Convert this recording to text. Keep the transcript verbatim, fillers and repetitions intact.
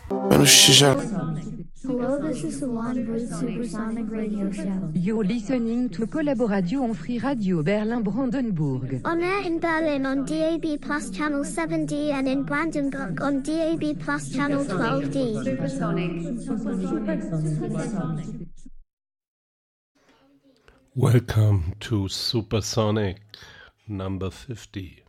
Hello, this is the One Booth Supersonic Radio Show. You're listening to Collaboradio on Free Radio Berlin-Brandenburg. On air in Berlin on D A B Plus Channel seven D and in Brandenburg on D A B Plus Channel twelve D. Supersonic. Welcome to Supersonic number fifty.